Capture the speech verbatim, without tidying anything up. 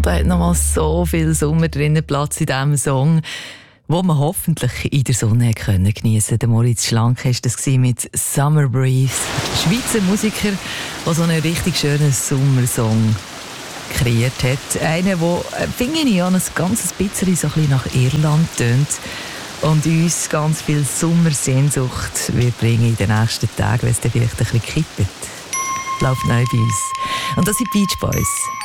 da hat noch mal so viel Sommer drinnen Platz in diesem Song, wo man hoffentlich in der Sonne können geniessen. Der Moritz Schlank war das mit Summer Breeze. Schweizer Musiker, der so einen richtig schönen Sommersong kreiert hat. Einer, der, finde ich, ein ganz bisschen, so ein bisschen nach Irland tönt und uns ganz viel Sommersehnsucht wird bringen in den nächsten Tagen, wenn es dann vielleicht ein bisschen kippt. Läuft neu bei uns. Und das sind Beach Boys.